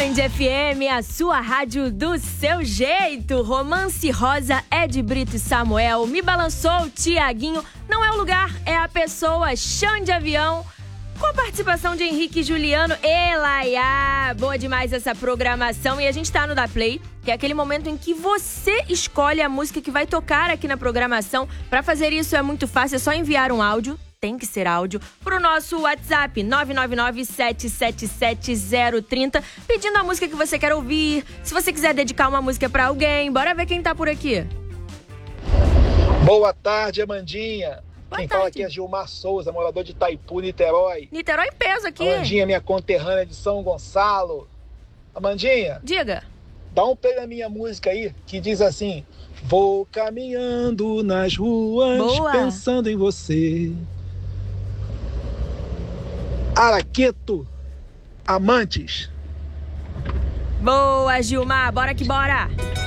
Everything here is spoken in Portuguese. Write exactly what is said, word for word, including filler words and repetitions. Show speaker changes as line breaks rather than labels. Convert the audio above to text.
Band F M, a sua rádio do seu jeito. Romance Rosa, Ed Brito e Samuel. Me balançou, Tiaguinho. Não é o lugar, é a pessoa. Chão de Avião. Com a participação de Henrique e Juliano. Elaiá. Boa demais essa programação. E a gente tá no Da Play, que é aquele momento em que você escolhe a música que vai tocar aqui na programação. Pra fazer isso é muito fácil, é só enviar um áudio. Tem que ser áudio, pro nosso WhatsApp nove nove nove, sete sete sete, zero três zero, pedindo a música que você quer ouvir. Se você quiser dedicar uma música pra alguém, bora ver quem tá por aqui.
Boa tarde, Amandinha.
Boa
Quem
tarde.
fala aqui é Gilmar Souza, morador de Itaipu, Niterói.
Niterói em peso aqui.
Amandinha, minha conterrânea de São Gonçalo. Amandinha,
Diga.
dá um play na minha música aí, que diz assim: vou caminhando nas ruas,
Boa.
pensando em você. Araqueto, Amantes.
Boa, Gilmar. Bora que bora.